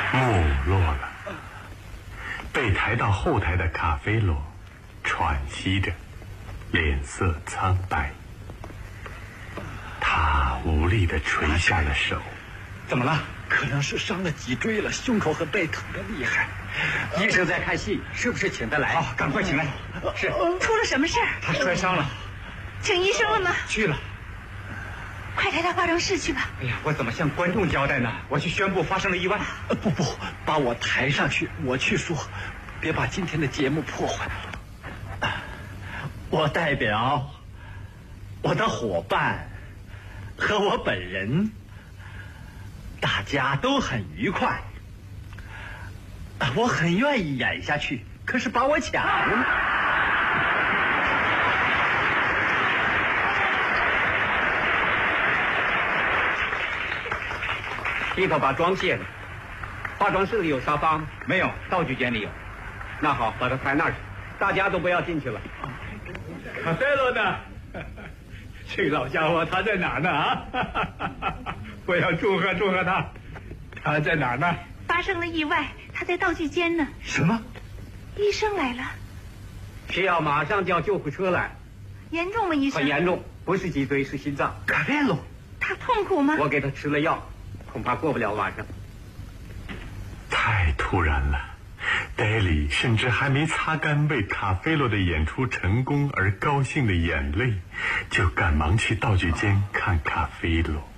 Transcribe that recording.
幕落了，被抬到后台的卡菲罗喘息着，脸色苍白。他无力地垂下了手。 怎么了？可能是伤了脊椎了，胸口和背疼得厉害。医生在看戏，是不是请他来？好，赶快请来。是。 出了什么事儿？ 他摔伤了。 请医生了吗？ 去了。 快抬到化妆室去吧。 哎呀，我怎么向观众交代呢？我去宣布发生了意外。不，把我抬上去，我去说，别把今天的节目破坏了。我代表我的伙伴和我本人，大家都很愉快。我很愿意演下去，可是把我抢了。 里头把妆卸了，化妆室里有沙发吗？ 没有，道具间里有。 那好，把它抬那儿去，大家都不要进去了。 卡菲罗呢？这老家伙他在哪儿呢？啊！我要祝贺他。他在哪儿呢？ 发生了意外，他在道具间呢。 什么？ 医生来了。 需要马上叫救护车来。 严重吗，医生？ 很严重，不是脊椎，是心脏。 卡菲罗， 他痛苦吗？ 我给他吃了药，恐怕过不了晚上。 太突然了，戴里甚至还没擦干为卡菲罗的演出成功而高兴的眼泪，就赶忙去道具间看卡菲罗。